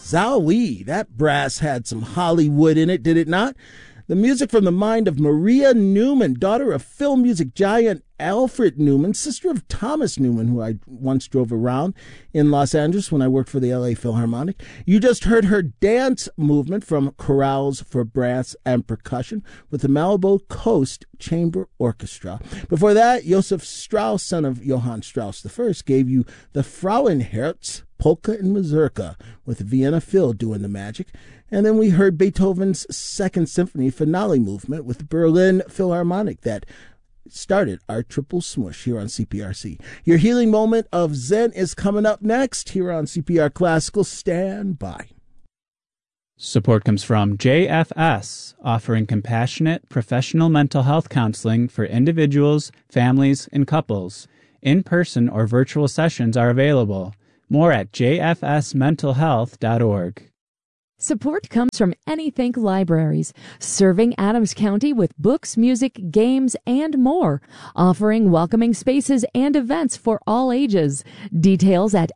Zowie, that brass had some Hollywood in it, did it not? The music from the mind of Maria Newman, daughter of film music giant Alfred Newman, sister of Thomas Newman, who I once drove around in Los Angeles when I worked for the LA Philharmonic. You just heard her dance movement from Chorales for Brass and Percussion with the Malibu Coast Chamber Orchestra. Before that, Josef Strauss, son of Johann Strauss I, gave you the Frauenherz Polka and Mazurka with Vienna Phil doing the magic. And then we heard Beethoven's Second Symphony finale movement with the Berlin Philharmonic that started our triple smush here on CPRC. Your healing moment of Zen is coming up next here on CPR Classical. Stand by. Support comes from JFS, offering compassionate, professional mental health counseling for individuals, families, and couples. In-person or virtual sessions are available. More at jfsmentalhealth.org. Support comes from Anythink Libraries, serving Adams County with books, music, games, and more, offering welcoming spaces and events for all ages. Details at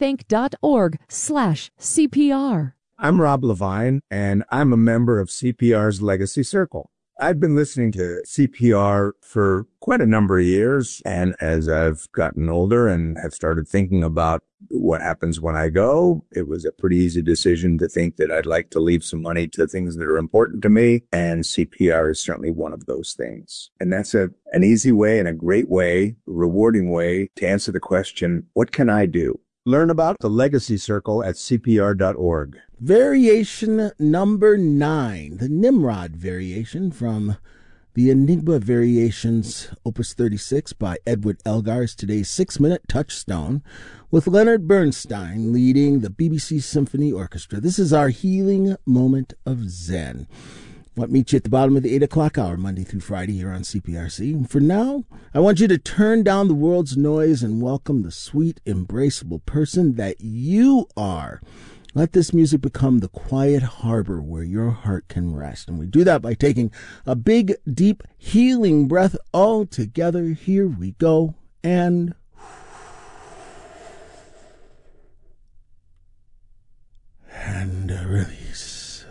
anythink.org/CPR. I'm Rob Levine, and I'm a member of CPR's Legacy Circle. I've been listening to CPR for quite a number of years, and as I've gotten older and have started thinking about what happens when I go, it was a pretty easy decision to think that I'd like to leave some money to things that are important to me, and CPR is certainly one of those things. And that's an easy way and a great way, rewarding way to answer the question, what can I do? Learn about the Legacy Circle at CPR.org. Variation number 9, the Nimrod variation from the Enigma Variations, Opus 36 by Edward Elgar, is today's 6-minute touchstone, with Leonard Bernstein leading the BBC Symphony Orchestra. This is our healing moment of Zen. I'll meet you at the bottom of the 8 o'clock hour, Monday through Friday here on CPRC. And for now, I want you to turn down the world's noise and welcome the sweet, embraceable person that you are. Let this music become the quiet harbor where your heart can rest. And we do that by taking a big, deep, healing breath all together. Here we go. And release.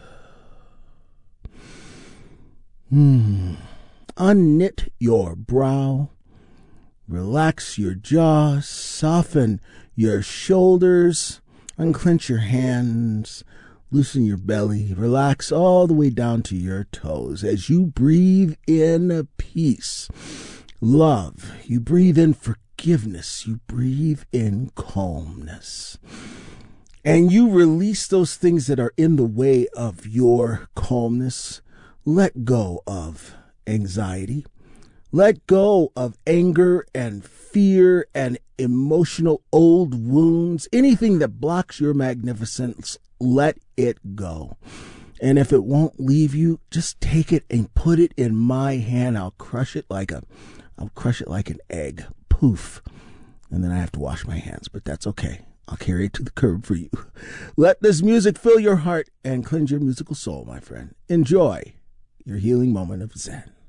Unknit your brow. Relax your jaw. Soften your shoulders. Unclench your hands, loosen your belly, relax all the way down to your toes as you breathe in peace, love. You breathe in forgiveness. You breathe in calmness. And you release those things that are in the way of your calmness. Let go of anxiety. Let go of anger and fear and emotional old wounds. Anything that blocks your magnificence, let it go. And if it won't leave you, just take it and put it in my hand. I'll crush it like an egg. Poof. And then I have to wash my hands, but that's okay. I'll carry it to the curb for you. Let this music fill your heart and cleanse your musical soul, my friend. Enjoy your healing moment of Zen.